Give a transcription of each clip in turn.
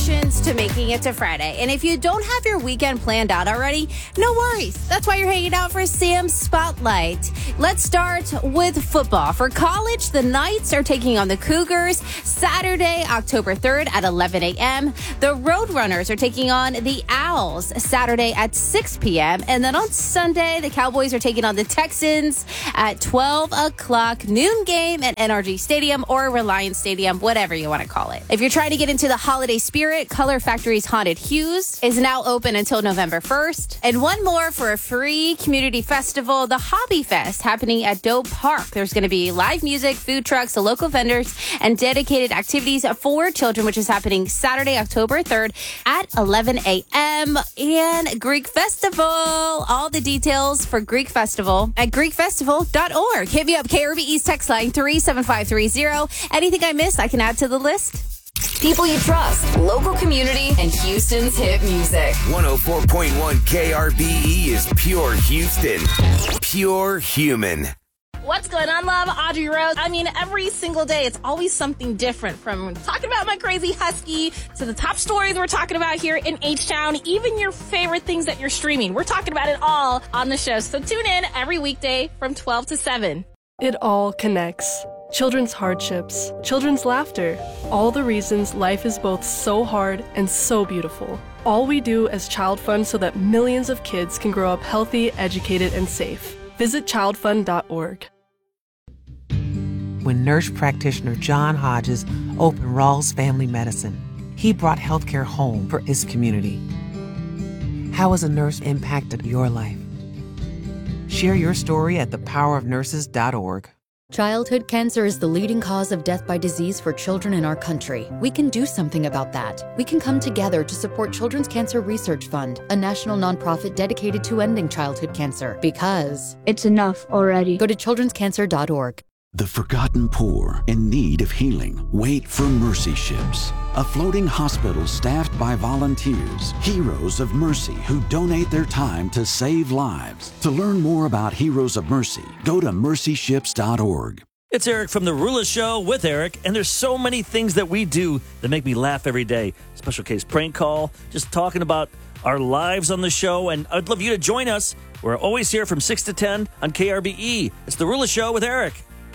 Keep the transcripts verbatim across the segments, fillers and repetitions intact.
Congratulations to making it to Friday. And if you don't have your weekend planned out already, no worries. That's why you're hanging out for Sam's Spotlight. Let's start with football. For college, the Knights are taking on the Cougars Saturday, October third at eleven a.m. The Roadrunners are taking on the Owls Saturday at six p.m. And then on Sunday, the Cowboys are taking on the Texans at twelve o'clock noon game at N R G Stadium or Reliance Stadium, whatever you want to call it. If you're trying to get into the holiday spirit, Color Factory's Haunted Hues is now open until November first. And one more for a free community festival, the Hobby Fest, happening at Doe Park. There's going to be live music, food trucks, local vendors, and dedicated activities for children, which is happening Saturday, October third at eleven a.m. And Greek Festival. All the details for Greek Festival at greek festival dot org. Hit me up, K R V E's text line three seven five three zero. Anything I missed, I can add to the list. People you trust, local community, and Houston's hit music. one oh four point one K R B E is pure Houston. Pure human. What's going on, love? Audrey Rose. I mean, every single day, it's always something different, from talking about my crazy husky to the top stories we're talking about here in H-Town, even your favorite things that you're streaming. We're talking about it all on the show. So tune in every weekday from twelve to seven. It all connects. Children's hardships, children's laughter, all the reasons life is both so hard and so beautiful. All we do as Child Fund so that millions of kids can grow up healthy, educated, and safe. Visit child fund dot org. When nurse practitioner John Hodges opened Rawls Family Medicine, he brought healthcare home for his community. How has a nurse impacted your life? Share your story at the power of nurses dot org. Childhood cancer is the leading cause of death by disease for children in our country. We can do something about that. We can come together to support Children's Cancer Research Fund, a national nonprofit dedicated to ending childhood cancer. Because it's enough already. Go to children's cancer dot org. The forgotten poor in need of healing wait for Mercy Ships, a floating hospital staffed by volunteers, heroes of mercy who donate their time to save lives. To learn more about Heroes of Mercy, go to mercy ships dot org. It's Eric from The Rula Show with Eric, and there's so many things that we do that make me laugh every day. Special case prank call, just talking about our lives on the show, and I'd love you to join us. We're always here from six to ten on K R B E. It's The Rula Show with Eric.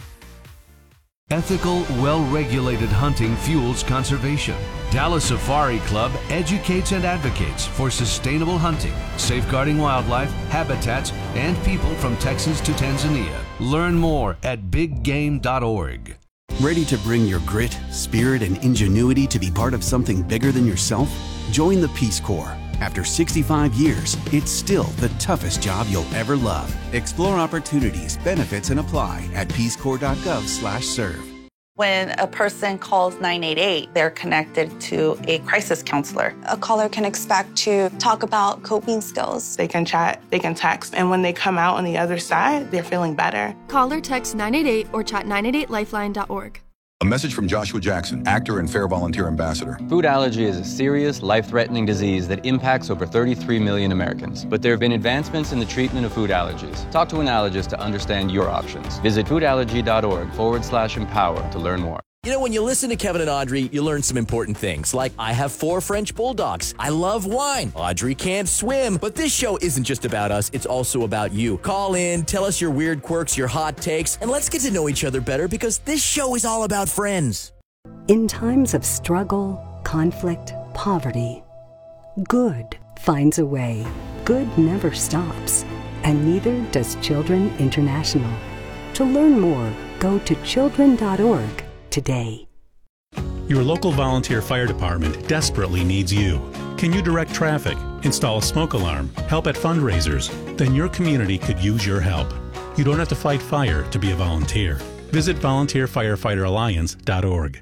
Ethical, well-regulated hunting fuels conservation. Dallas Safari Club educates and advocates for sustainable hunting, safeguarding wildlife, habitats, and people from Texas to Tanzania. Learn more at big game dot org. Ready to bring your grit, spirit, and ingenuity to be part of something bigger than yourself? Join the Peace Corps. After sixty-five years, it's still the toughest job you'll ever love. Explore opportunities, benefits, and apply at peace corps dot gov slash serve. When a person calls nine eight eight, they're connected to a crisis counselor. A caller can expect to talk about coping skills. They can chat, they can text, and when they come out on the other side, they're feeling better. Call or text nine eight eight or chat nine eight eight lifeline dot org. A message from Joshua Jackson, actor and Fair Volunteer Ambassador. Food allergy is a serious, life-threatening disease that impacts over thirty-three million Americans. But there have been advancements in the treatment of food allergies. Talk to an allergist to understand your options. Visit food allergy dot org forward slash empower to learn more. You know, when you listen to Kevin and Audrey, you learn some important things, like I have four French bulldogs. I love wine. Audrey can't swim. But this show isn't just about us. It's also about you. Call in, tell us your weird quirks, your hot takes, and let's get to know each other better, because this show is all about friends. In times of struggle, conflict, poverty, good finds a way. Good never stops. And neither does Children International. To learn more, go to children dot org. Today. Your local volunteer fire department desperately needs you. Can you direct traffic, install a smoke alarm, help at fundraisers? Then your community could use your help. You don't have to fight fire to be a volunteer. Visit volunteer firefighter alliance dot org.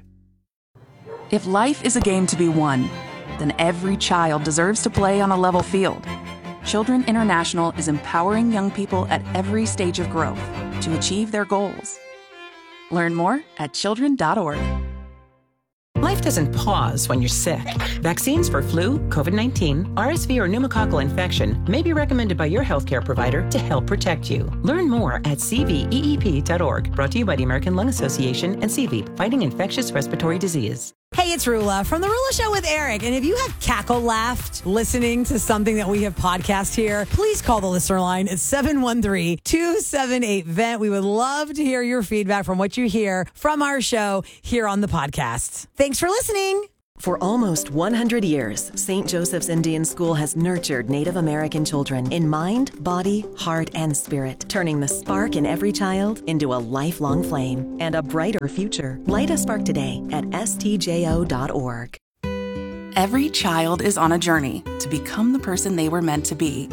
If life is a game to be won, then every child deserves to play on a level field. Children International is empowering young people at every stage of growth to achieve their goals. Learn more at children dot org. Life doesn't pause when you're sick. Vaccines for flu, COVID nineteen, R S V, or pneumococcal infection may be recommended by your healthcare provider to help protect you. Learn more at c v e e p dot org. Brought to you by the American Lung Association and C V, fighting infectious respiratory disease. Hey, it's Rula from The Rula Show with Eric. And if you have cackle laughed listening to something that we have podcast here, please call the listener line at seven one three, two seven eight, V E N T. We would love to hear your feedback from what you hear from our show here on the podcast. Thanks for listening. For almost one hundred years, Saint Joseph's Indian School has nurtured Native American children in mind, body, heart, and spirit, turning the spark in every child into a lifelong flame and a brighter future. Light a spark today at S T J O dot org. Every child is on a journey to become the person they were meant to be.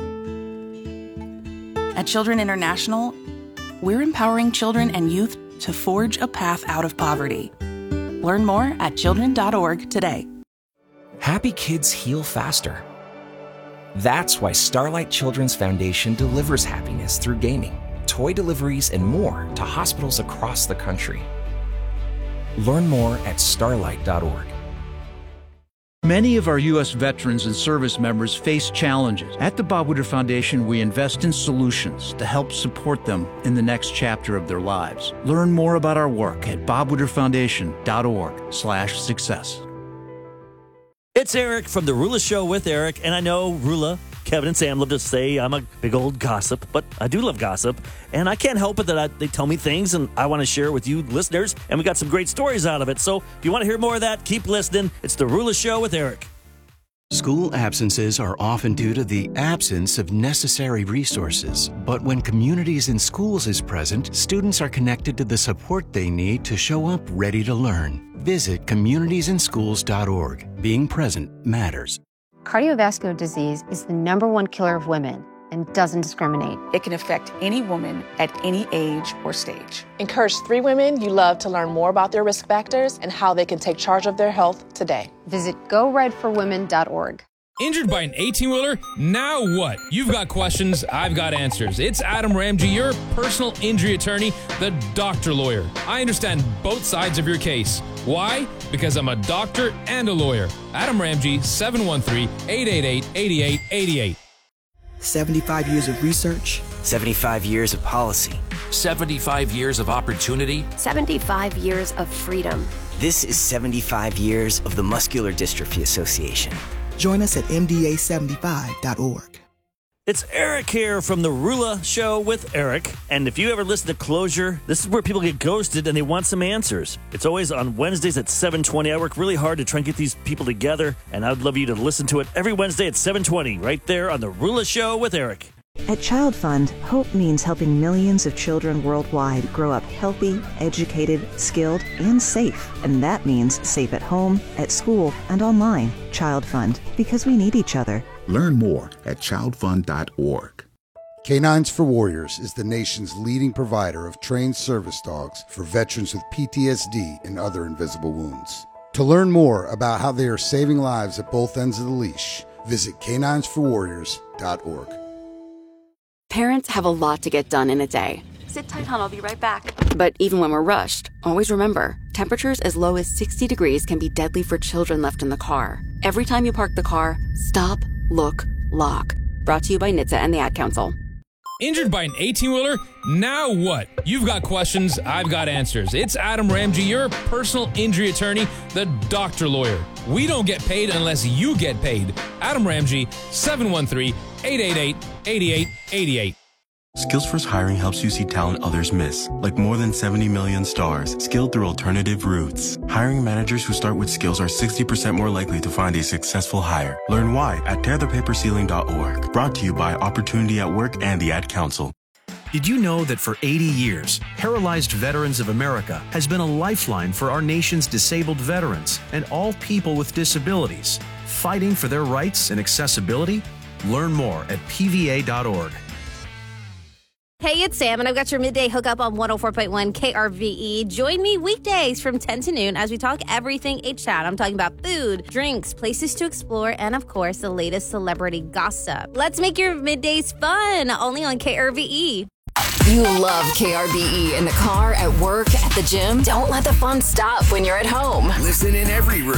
At Children International, we're empowering children and youth to forge a path out of poverty. Learn more at children dot org today. Happy kids heal faster. That's why Starlight Children's Foundation delivers happiness through gaming, toy deliveries, and more to hospitals across the country. Learn more at starlight dot org. Many of our U S veterans and service members face challenges. At the Bob Woodward Foundation, we invest in solutions to help support them in the next chapter of their lives. Learn more about our work at bob woodward foundation dot org slash success. It's Eric from The Rula Show with Eric, and I know Rula, Kevin, and Sam love to say I'm a big old gossip, but I do love gossip, and I can't help it that I, they tell me things, and I want to share with you listeners, and we got some great stories out of it. So if you want to hear more of that, keep listening. It's The Rula Show with Eric. School absences are often due to the absence of necessary resources. But when Communities in Schools is present, students are connected to the support they need to show up ready to learn. Visit communities in schools dot org. Being present matters. Cardiovascular disease is the number one killer of women and doesn't discriminate. It can affect any woman at any age or stage. Encourage three women you love to learn more about their risk factors and how they can take charge of their health today. Visit go red for women dot org. Injured by an eighteen-wheeler? Now what? You've got questions, I've got answers. It's Adam Ramsey, your personal injury attorney, the doctor lawyer. I understand both sides of your case. Why? Because I'm a doctor and a lawyer. Adam Ramsey, seven one three, eight eight eight, eight eight eight eight. seventy-five years of research. seventy-five years of policy. seventy-five years of opportunity. seventy-five years of freedom. This is seventy-five years of the Muscular Dystrophy Association. Join us at M D A seventy-five dot org. It's Eric here from The Rula Show with Eric. And if you ever listen to Closure, this is where people get ghosted and they want some answers. It's always on Wednesdays at seven twenty. I work really hard to try and get these people together, and I'd love you to listen to it every Wednesday at seven twenty, right there on The Rula Show with Eric. At Child Fund, hope means helping millions of children worldwide grow up healthy, educated, skilled, and safe. And that means safe at home, at school, and online. Child Fund, because we need each other. Learn more at child fund dot org. Canines for Warriors is the nation's leading provider of trained service dogs for veterans with P T S D and other invisible wounds. To learn more about how they are saving lives at both ends of the leash, visit canines for warriors dot org. Parents have a lot to get done in a day. Sit tight, hon. I'll be right back. But even when we're rushed, always remember, temperatures as low as sixty degrees can be deadly for children left in the car. Every time you park the car, stop, look, lock. Brought to you by N H T S A and the Ad Council. Injured by an eighteen-wheeler? Now what? You've got questions, I've got answers. It's Adam Ramsey, your personal injury attorney, the doctor lawyer. We don't get paid unless you get paid. Adam Ramsey, seven one three, eight eight eight, eight eight eight eight. Skillsforce Hiring helps you see talent others miss, like more than seventy million stars, skilled through alternative routes. Hiring managers who start with skills are sixty percent more likely to find a successful hire. Learn why at tear the paper ceiling dot org. Brought to you by Opportunity at Work and the Ad Council. Did you know that for eighty years, Paralyzed Veterans of America has been a lifeline for our nation's disabled veterans and all people with disabilities, fighting for their rights and accessibility? Learn more at P V A dot org. Hey, it's Sam, and I've got your midday hookup on one oh four point one K R V E. Join me weekdays from ten to noon as we talk everything H-Town. I'm talking about food, drinks, places to explore, and, of course, the latest celebrity gossip. Let's make your middays fun, only on K R V E. You love K R V E in the car, at work, at the gym. Don't let the fun stop when you're at home. Listen in every room